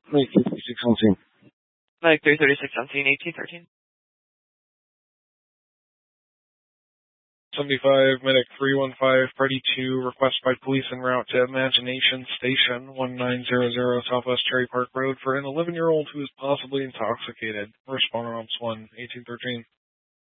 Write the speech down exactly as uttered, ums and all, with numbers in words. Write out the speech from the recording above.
Mike three thirty-six on scene. Mike three thirty-six on scene, eighteen thirteen. seventy-five, Medic three one five, Party two, request by police en route to Imagination Station, nineteen hundred Southwest Cherry Park Road for an eleven-year-old who is possibly intoxicated. Responder Ops one, eighteen thirteen.